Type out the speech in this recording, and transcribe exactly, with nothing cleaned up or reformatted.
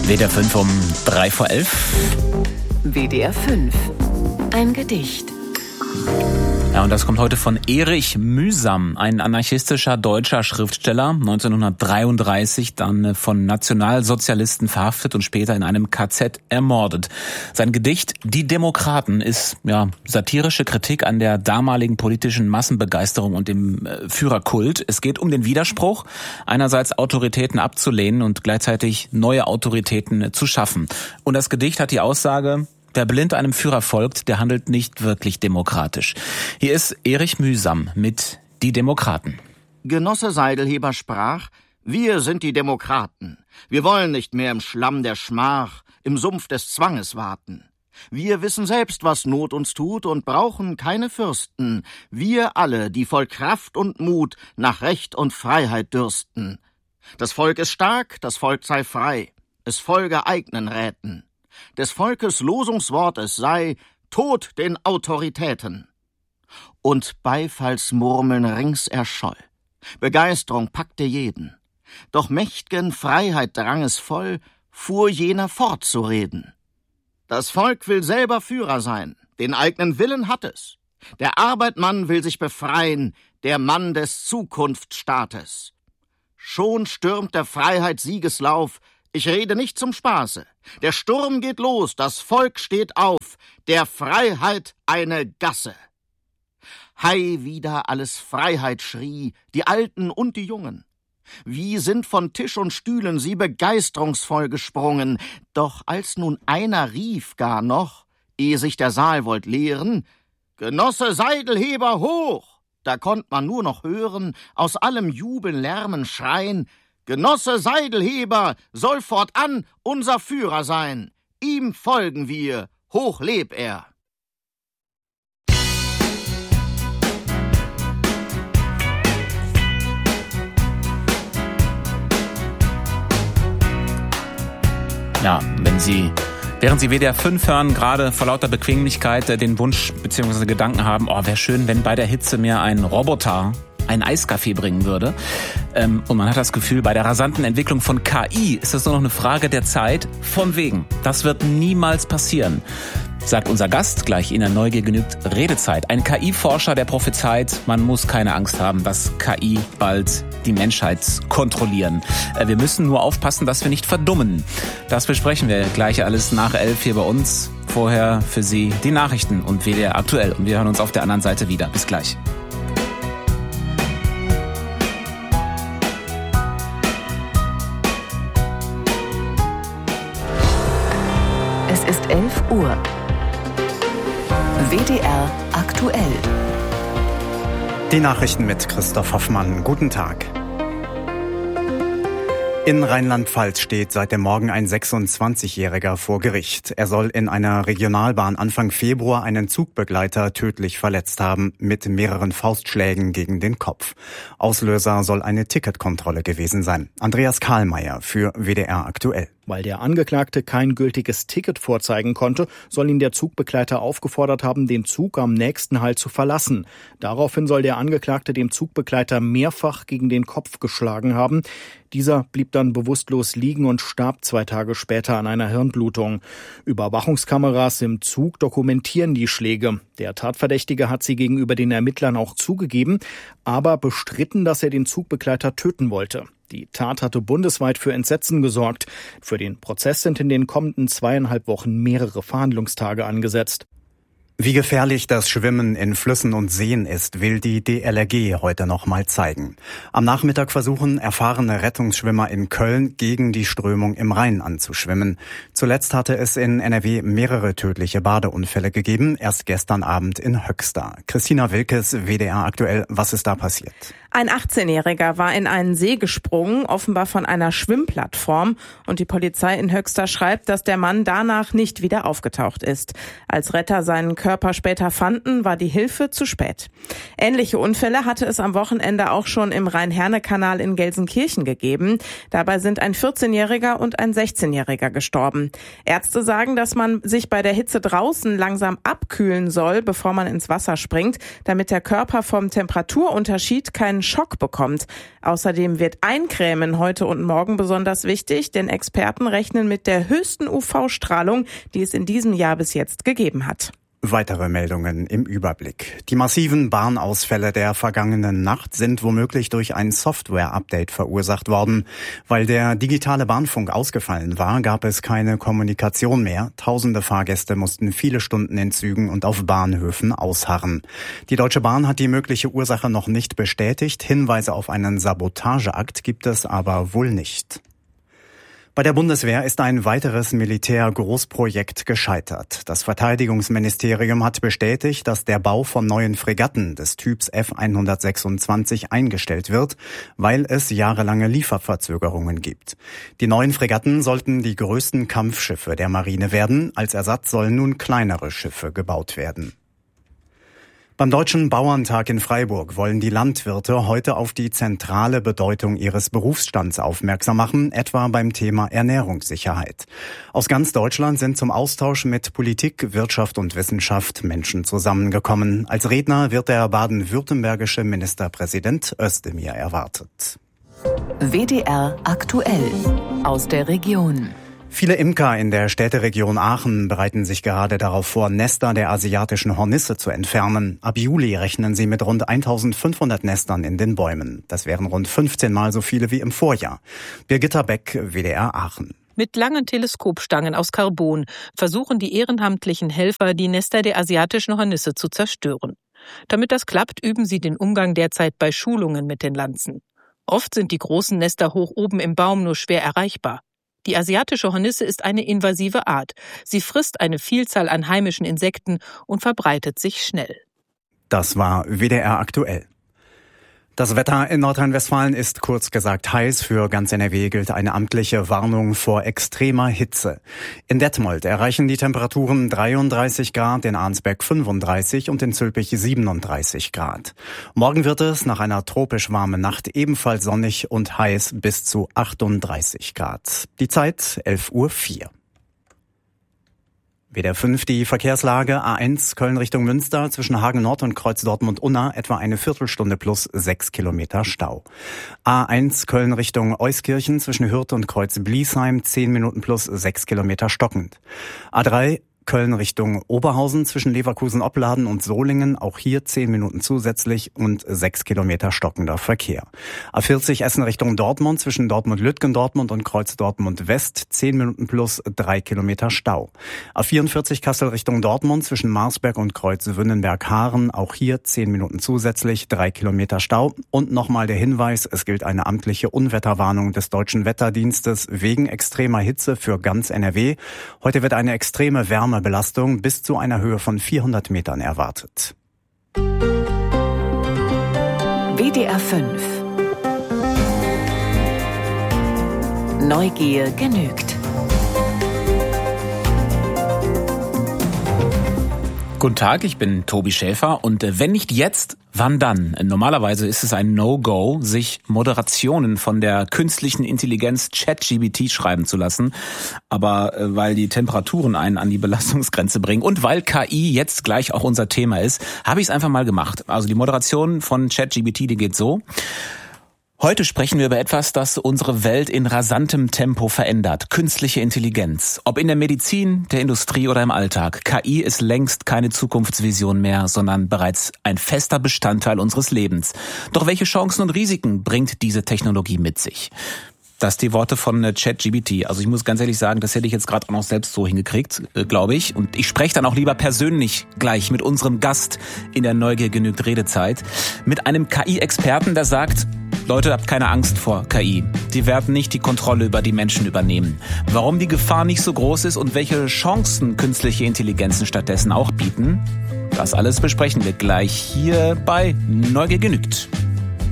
W D R fünf um drei vor elf. W D R fünf. Ein Gedicht. Ja, und das kommt heute von Erich Mühsam, ein anarchistischer deutscher Schriftsteller, neunzehnhundertdreiunddreißig dann von Nationalsozialisten verhaftet und später in einem K Z ermordet. Sein Gedicht Die Demokraten ist ja satirische Kritik an der damaligen politischen Massenbegeisterung und dem äh, Führerkult. Es geht um den Widerspruch, einerseits Autoritäten abzulehnen und gleichzeitig neue Autoritäten äh, zu schaffen. Und das Gedicht hat die Aussage: Wer blind einem Führer folgt, der handelt nicht wirklich demokratisch. Hier ist Erich Mühsam mit Die Demokraten. Genosse Seidelheber sprach: Wir sind die Demokraten. Wir wollen nicht mehr im Schlamm der Schmach, im Sumpf des Zwanges warten. Wir wissen selbst, was Not uns tut und brauchen keine Fürsten. Wir alle, die voll Kraft und Mut nach Recht und Freiheit dürsten. Das Volk ist stark, das Volk sei frei. Es folge eigenen Räten. Des Volkes Losungswort es sei: Tod den Autoritäten. Und Beifallsmurmeln rings erscholl. Begeisterung packte jeden. Doch mächt'gen Freiheit drang es voll, fuhr jener fort zu reden. Das Volk will selber Führer sein, den eigenen Willen hat es. Der Arbeitmann will sich befreien, der Mann des Zukunftsstaates. Schon stürmt der Freiheit Siegeslauf. Ich rede nicht zum Spaße. Der Sturm geht los, das Volk steht auf, der Freiheit eine Gasse. Hei, wieder alles Freiheit schrie, die Alten und die Jungen. Wie sind von Tisch und Stühlen sie begeisterungsvoll gesprungen. Doch als nun einer rief gar noch, ehe sich der Saal wollt leeren: Genosse Seidelheber hoch! Da konnt man nur noch hören, aus allem Jubeln, Lärmen, Schreien: Genosse Seidelheber soll fortan unser Führer sein. Ihm folgen wir, hoch leb er. Ja, wenn Sie, während Sie W D R fünf hören, gerade vor lauter Bequemlichkeit den Wunsch bzw. Gedanken haben, oh, wäre schön, wenn bei der Hitze mir ein Roboter einen Eiskaffee bringen würde. Ähm, und man hat das Gefühl, bei der rasanten Entwicklung von K I ist es nur noch eine Frage der Zeit. Von wegen. Das wird niemals passieren, sagt unser Gast. Gleich in der Neugier genügt Redezeit. Ein K I-Forscher, der prophezeit, man muss keine Angst haben, dass K I bald die Menschheit kontrollieren. Äh, wir müssen nur aufpassen, dass wir nicht verdummen. Das besprechen wir gleich alles nach elf hier bei uns. Vorher für Sie die Nachrichten und W D R aktuell. Und wir hören uns auf der anderen Seite wieder. Bis gleich. Es ist elf Uhr. W D R aktuell. Die Nachrichten mit Christoph Hoffmann. Guten Tag. In Rheinland-Pfalz steht seit dem Morgen ein sechsundzwanzigjähriger vor Gericht. Er soll in einer Regionalbahn Anfang Februar einen Zugbegleiter tödlich verletzt haben, mit mehreren Faustschlägen gegen den Kopf. Auslöser soll eine Ticketkontrolle gewesen sein. Andreas Kahlmeier für W D R aktuell. Weil der Angeklagte kein gültiges Ticket vorzeigen konnte, soll ihn der Zugbegleiter aufgefordert haben, den Zug am nächsten Halt zu verlassen. Daraufhin soll der Angeklagte dem Zugbegleiter mehrfach gegen den Kopf geschlagen haben. Dieser blieb dann bewusstlos liegen und starb zwei Tage später an einer Hirnblutung. Überwachungskameras im Zug dokumentieren die Schläge. Der Tatverdächtige hat sie gegenüber den Ermittlern auch zugegeben, aber bestritten, dass er den Zugbegleiter töten wollte. Die Tat hatte bundesweit für Entsetzen gesorgt. Für den Prozess sind in den kommenden zweieinhalb Wochen mehrere Verhandlungstage angesetzt. Wie gefährlich das Schwimmen in Flüssen und Seen ist, will die D L R G heute noch mal zeigen. Am Nachmittag versuchen erfahrene Rettungsschwimmer in Köln, gegen die Strömung im Rhein anzuschwimmen. Zuletzt hatte es in N R W mehrere tödliche Badeunfälle gegeben, erst gestern Abend in Höxter. Christina Wilkes, W D R aktuell, was ist da passiert? Ein achtzehnjähriger war in einen See gesprungen, offenbar von einer Schwimmplattform. Und die Polizei in Höxter schreibt, dass der Mann danach nicht wieder aufgetaucht ist. Als Retter seinen Körper später fanden, war die Hilfe zu spät. Ähnliche Unfälle hatte es am Wochenende auch schon im Rhein-Herne-Kanal in Gelsenkirchen gegeben. Dabei sind ein vierzehnjähriger und ein sechzehnjähriger gestorben. Ärzte sagen, dass man sich bei der Hitze draußen langsam abkühlen soll, bevor man ins Wasser springt, damit der Körper vom Temperaturunterschied keinen Schock bekommt. Außerdem wird Eincremen heute und morgen besonders wichtig, denn Experten rechnen mit der höchsten U V-Strahlung, die es in diesem Jahr bis jetzt gegeben hat. Weitere Meldungen im Überblick. Die massiven Bahnausfälle der vergangenen Nacht sind womöglich durch ein Software-Update verursacht worden. Weil der digitale Bahnfunk ausgefallen war, gab es keine Kommunikation mehr. Tausende Fahrgäste mussten viele Stunden in Zügen und auf Bahnhöfen ausharren. Die Deutsche Bahn hat die mögliche Ursache noch nicht bestätigt. Hinweise auf einen Sabotageakt gibt es aber wohl nicht. Bei der Bundeswehr ist ein weiteres Militärgroßprojekt gescheitert. Das Verteidigungsministerium hat bestätigt, dass der Bau von neuen Fregatten des Typs F hundertsechsundzwanzig eingestellt wird, weil es jahrelange Lieferverzögerungen gibt. Die neuen Fregatten sollten die größten Kampfschiffe der Marine werden. Als Ersatz sollen nun kleinere Schiffe gebaut werden. Beim Deutschen Bauerntag in Freiburg wollen die Landwirte heute auf die zentrale Bedeutung ihres Berufsstands aufmerksam machen, etwa beim Thema Ernährungssicherheit. Aus ganz Deutschland sind zum Austausch mit Politik, Wirtschaft und Wissenschaft Menschen zusammengekommen. Als Redner wird der baden-württembergische Ministerpräsident Özdemir erwartet. W D R aktuell aus der Region. Viele Imker in der Städteregion Aachen bereiten sich gerade darauf vor, Nester der asiatischen Hornisse zu entfernen. Ab Juli rechnen sie mit rund eintausendfünfhundert Nestern in den Bäumen. Das wären rund fünfzehn Mal so viele wie im Vorjahr. Birgitta Beck, W D R Aachen. Mit langen Teleskopstangen aus Carbon versuchen die ehrenamtlichen Helfer, die Nester der asiatischen Hornisse zu zerstören. Damit das klappt, üben sie den Umgang derzeit bei Schulungen mit den Lanzen. Oft sind die großen Nester hoch oben im Baum nur schwer erreichbar. Die asiatische Hornisse ist eine invasive Art. Sie frisst eine Vielzahl an heimischen Insekten und verbreitet sich schnell. Das war W D R aktuell. Das Wetter in Nordrhein-Westfalen ist kurz gesagt heiß. Für ganz N R W gilt eine amtliche Warnung vor extremer Hitze. In Detmold erreichen die Temperaturen dreiunddreißig Grad, in Arnsberg fünfunddreißig und in Zülpich siebenunddreißig Grad. Morgen wird es nach einer tropisch warmen Nacht ebenfalls sonnig und heiß bis zu achtunddreißig Grad. Die Zeit elf Uhr vier. W D R fünf, die Verkehrslage A eins Köln Richtung Münster zwischen Hagen Nord und Kreuz Dortmund-Unna etwa eine Viertelstunde plus sechs Kilometer Stau. A eins Köln Richtung Euskirchen zwischen Hürth und Kreuz Bliesheim zehn Minuten plus sechs Kilometer stockend. A drei Köln Richtung Oberhausen zwischen Leverkusen-Opladen und Solingen, auch hier zehn Minuten zusätzlich und sechs Kilometer stockender Verkehr. A vierzig Essen Richtung Dortmund zwischen Dortmund-Lütgendortmund und Kreuz Dortmund-West zehn Minuten plus drei Kilometer Stau. A vierundvierzig Kassel Richtung Dortmund zwischen Marsberg und Kreuz Wünnenberg-Haaren, auch hier zehn Minuten zusätzlich, drei Kilometer Stau. Und nochmal der Hinweis, es gilt eine amtliche Unwetterwarnung des Deutschen Wetterdienstes wegen extremer Hitze für ganz N R W. Heute wird eine extreme Wärme Belastung bis zu einer Höhe von vierhundert Metern erwartet. W D R fünf. Neugier genügt. Guten Tag, ich bin Tobi Schäfer und wenn nicht jetzt, wann dann? Normalerweise ist es ein No-Go, sich Moderationen von der künstlichen Intelligenz ChatGPT schreiben zu lassen. Aber äh, weil die Temperaturen einen an die Belastungsgrenze bringen und weil K I jetzt gleich auch unser Thema ist, habe ich es einfach mal gemacht. Also die Moderation von ChatGPT, die geht so. Heute sprechen wir über etwas, das unsere Welt in rasantem Tempo verändert. Künstliche Intelligenz. Ob in der Medizin, der Industrie oder im Alltag. K I ist längst keine Zukunftsvision mehr, sondern bereits ein fester Bestandteil unseres Lebens. Doch welche Chancen und Risiken bringt diese Technologie mit sich? Das die Worte von ChatGPT. Also ich muss ganz ehrlich sagen, das hätte ich jetzt gerade auch noch selbst so hingekriegt, äh, glaube ich. Und ich spreche dann auch lieber persönlich gleich mit unserem Gast in der Neugier genügt Redezeit. Mit einem K I-Experten, der sagt, Leute, habt keine Angst vor K I. Die werden nicht die Kontrolle über die Menschen übernehmen. Warum die Gefahr nicht so groß ist und welche Chancen künstliche Intelligenzen stattdessen auch bieten, das alles besprechen wir gleich hier bei Neugier genügt.